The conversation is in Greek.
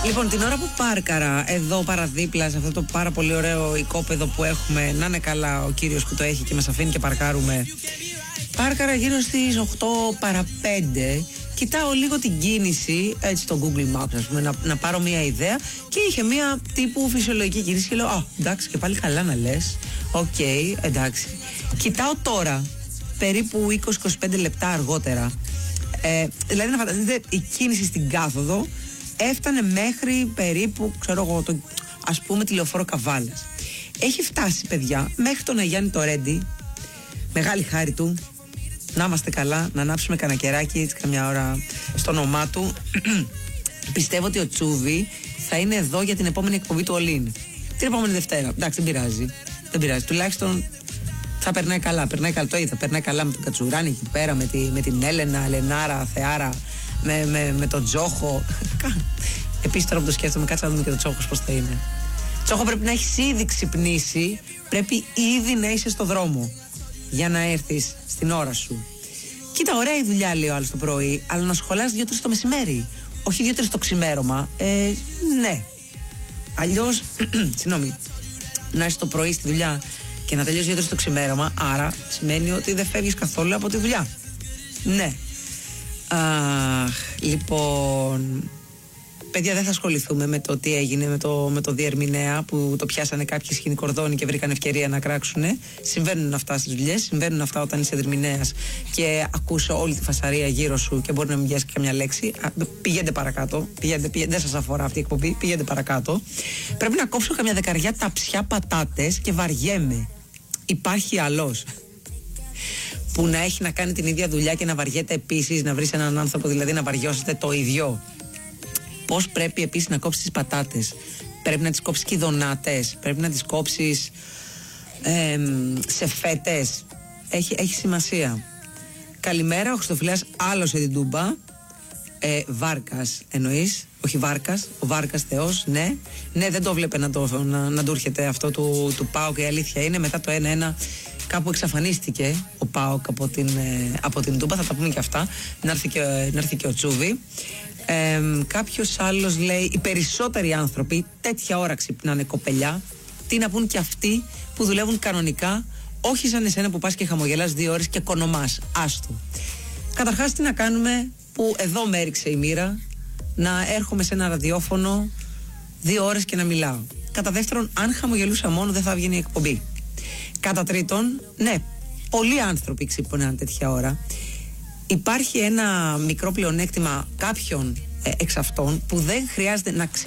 Λοιπόν, την ώρα που πάρκαρα εδώ παραδίπλα σε αυτό το πάρα πολύ ωραίο οικόπεδο που έχουμε, να είναι καλά ο κύριος που το έχει και μας αφήνει και παρκάρουμε, πάρκαρα γύρω στις 8 παρα 5. Κοιτάω λίγο την κίνηση, έτσι στο Google Maps, ας πούμε, να πάρω μια ιδέα, και είχε μια τύπου φυσιολογική κίνηση και λέω, εντάξει, και πάλι καλά να λες. Οκ, εντάξει. Κοιτάω τώρα, περίπου 20-25 λεπτά αργότερα, δηλαδή να φανταστείτε, η κίνηση στην κάθοδο έφτανε μέχρι περίπου, ξέρω εγώ, ας πούμε τη Λεωφόρο Καβάλας. Έχει φτάσει, παιδιά, μέχρι τον Αγιάννη το Ρέντι, μεγάλη χάρη του. Να είμαστε καλά, να ανάψουμε κανένα κεράκι έτσι καμιά ώρα στο όνομά του. Πιστεύω ότι ο Τσούβι θα είναι εδώ για την επόμενη εκπομπή του Ολύν. Την επόμενη Δευτέρα. Εντάξει, δεν πειράζει. Δεν πειράζει. Τουλάχιστον θα περνάει καλά. Περνάει καλά, το είδα. Περνάει καλά με τον Κατσουράνη εκεί πέρα, με την Έλενα, Ελενάρα, Θεάρα, με τον Τζόχο. Επίσης τώρα που το σκέφτομαι, κάτσε να δούμε και τον Τσόχο πώς θα είναι. Τσόχο, πρέπει να έχεις ήδη ξυπνήσει, πρέπει ήδη να είσαι στο δρόμο για να έρθεις στην ώρα σου. Κοίτα, ωραία η δουλειά, λέει ο άλλος το πρωί, αλλά να σχολάς 2-3 το μεσημέρι, όχι 2-3 το ξημέρωμα. Ναι. Αλλιώς, συγγνώμη, να είσαι το πρωί στη δουλειά και να τελειώσει 2-3 το ξημέρωμα, άρα σημαίνει ότι δεν φεύγεις καθόλου από τη δουλειά. Ναι. Λοιπόν, παιδιά, δεν θα ασχοληθούμε με το τι έγινε με το διερμηνέα που το πιάσανε κάποιοι σκηνικορδόνοι και βρήκαν ευκαιρία να κράξουνε. Συμβαίνουν αυτά στις δουλειές, συμβαίνουν αυτά όταν είσαι διερμηνέας και ακούς όλη τη φασαρία γύρω σου και μπορεί να μην πιάσει καμιά λέξη. Πηγαίνετε παρακάτω. Δεν σας αφορά αυτή η εκπομπή. Πηγαίνετε παρακάτω. Πρέπει να κόψω καμιά δεκαριά ταψιά πατάτες και βαριέμαι. Υπάρχει άλλος που να έχει να κάνει την ίδια δουλειά και να βαριέται επίσης, να βρεις έναν άνθρωπο δηλαδή να βαριώσετε το ίδιο? Πώς πρέπει επίσης να κόψεις τις πατάτες? Πρέπει να τις κόψεις κυδονάτες, πρέπει να τις κόψεις σε φέτες. Έχει σημασία. Καλημέρα, ο Χριστοφυλάς άλωσε την τούμπα. Βάρκας εννοείς? Όχι Βάρκας, ο Βάρκας Θεός, ναι. Ναι, δεν το βλέπε να του έρχεται αυτό του ΠΑΟΚ. Η αλήθεια είναι, μετά το 1-1 κάπου εξαφανίστηκε ο ΠΑΟΚ από την τούμπα. Θα τα πούμε και αυτά. Να έρθει και ο Τσούβι. Κάποιος άλλος λέει, οι περισσότεροι άνθρωποι τέτοια ώρα ξυπνάνε, κοπελιά. Τι να πούν και αυτοί που δουλεύουν κανονικά, όχι σαν εσένα που πας και χαμογελάς 2 ώρες και κονομάς. Άστο. Καταρχάς, τι να κάνουμε που εδώ με έριξε η μοίρα να έρχομαι σε ένα ραδιόφωνο 2 ώρες και να μιλάω. Κατά δεύτερον, αν χαμογελούσα μόνο δεν θα βγαίνει η εκπομπή. Κατά τρίτον, ναι, πολλοί άνθρωποι ξυπνάνε τέτοια ώρα. Υπάρχει ένα μικρό πλεονέκτημα κάποιων εξ αυτών που δεν χρειάζεται να